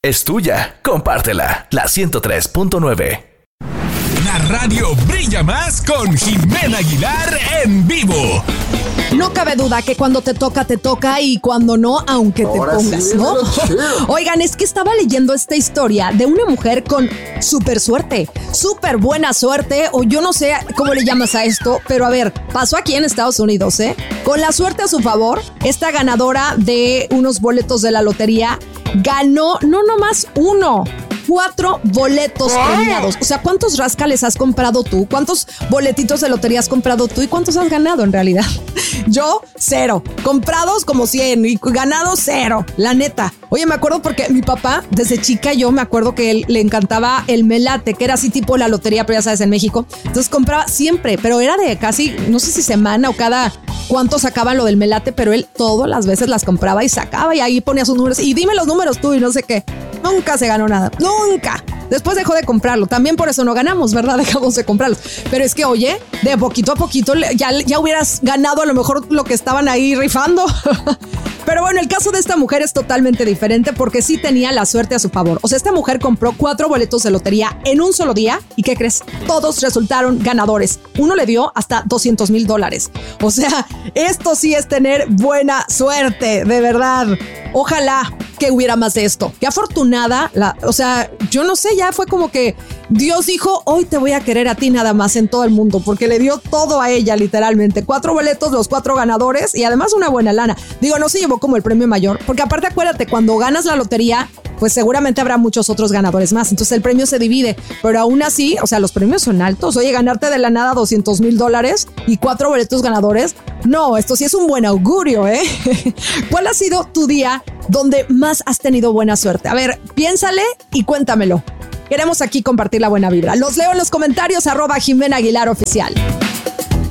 es tuya. Compártela. La 103.9. La radio brilla más con Jimena Aguilar en vivo. No cabe duda que cuando te toca y cuando no, aunque te pongas, sí, ¿no? Oigan, es que estaba leyendo esta historia de una mujer con súper suerte, súper buena suerte, o yo no sé cómo le llamas a esto, pero a ver, pasó aquí en Estados Unidos, ¿eh? Con la suerte a su favor, esta ganadora de unos boletos de la lotería ganó no nomás uno, 4 boletos premiados. O sea, ¿cuántos rascales has comprado tú? ¿Cuántos boletitos de lotería has comprado tú? ¿Y cuántos has ganado en realidad? Yo, 0. Comprados como 100 y ganados 0. La neta. Oye, me acuerdo porque mi papá, desde chica, yo me acuerdo que él le encantaba el melate, que era así tipo la lotería, pero ya sabes, en México. Entonces compraba siempre, pero era de casi, no sé si semana o cada cuánto sacaban lo del melate, pero él todas las veces las compraba y sacaba y ahí ponía sus números. Y dime los números tú y no sé qué. Nunca se ganó nada. Nunca. Después dejó de comprarlo. También por eso no ganamos, ¿verdad? Dejamos de comprarlos. Pero es que, oye, de poquito a poquito ya hubieras ganado a lo mejor lo que estaban ahí rifando. Pero bueno, el caso de esta mujer es totalmente diferente porque sí tenía la suerte a su favor. O sea, esta mujer compró 4 boletos de lotería en un solo día. ¿Y qué crees? Todos resultaron ganadores. Uno le dio hasta $200,000. O sea, esto sí es tener buena suerte, de verdad. Ojalá que hubiera más de esto. Qué afortunada. O sea, yo no sé, ya fue como que Dios dijo, hoy te voy a querer a ti nada más en todo el mundo, porque le dio todo a ella, literalmente. 4 boletos, los 4 ganadores y además una buena lana. Digo, no se llevó como el premio mayor, porque aparte acuérdate, cuando ganas la lotería, pues seguramente habrá muchos otros ganadores más. Entonces el premio se divide, pero aún así, o sea, los premios son altos. Oye, ganarte de la nada $200,000 y 4 boletos ganadores. No, esto sí es un buen augurio, ¿eh? ¿Cuál ha sido tu día donde más has tenido buena suerte? A ver, piénsale y cuéntamelo. Queremos aquí compartir la buena vibra. Los leo en los comentarios, @Jimena Aguilar Oficial.